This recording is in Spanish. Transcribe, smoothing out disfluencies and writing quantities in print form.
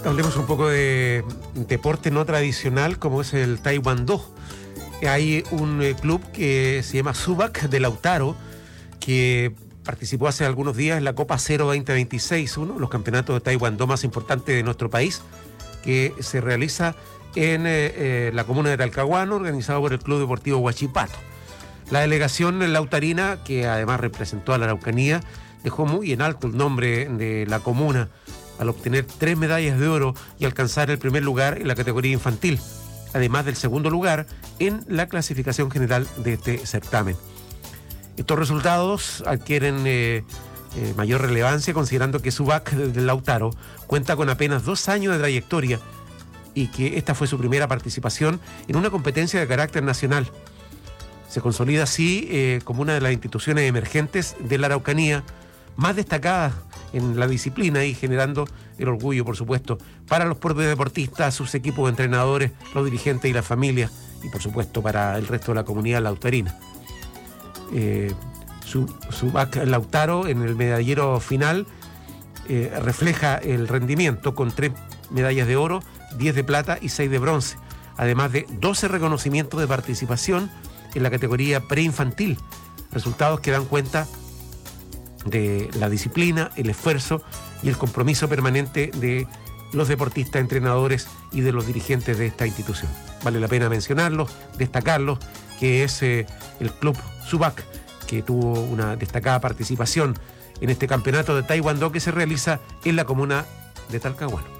Hablemos un poco de deporte no tradicional como es el taekwondo. Hay un club que se llama Subak de Lautaro que participó hace algunos días en la Copa Cero 2026, uno de los campeonatos de taekwondo más importantes de nuestro país, que se realiza en la comuna de Talcahuano, organizado por el Club Deportivo Huachipato. La delegación lautarina, que además representó a la Araucanía, dejó muy en alto el nombre de la comuna al obtener 3 medallas de oro y alcanzar el primer lugar en la categoría infantil, además del segundo lugar en la clasificación general de este certamen. Estos resultados adquieren mayor relevancia considerando que Subak de Lautaro cuenta con apenas 2 años de trayectoria y que esta fue su primera participación en una competencia de carácter nacional. Se consolida así como una de las instituciones emergentes de la Araucanía más destacadas en la disciplina y generando el orgullo, por supuesto, para los propios deportistas, sus equipos de entrenadores, los dirigentes y las familias, y por supuesto para el resto de la comunidad lautarina. Subak Lautaro en el medallero final refleja el rendimiento con 3 medallas de oro, 10 de plata y 6 de bronce, además de 12 reconocimientos de participación en la categoría preinfantil, resultados que dan cuenta de la disciplina, el esfuerzo y el compromiso permanente de los deportistas, entrenadores y de los dirigentes de esta institución. Vale la pena mencionarlos, destacarlos, que es el Club Subak, que tuvo una destacada participación en este campeonato de taekwondo que se realiza en la comuna de Talcahuano.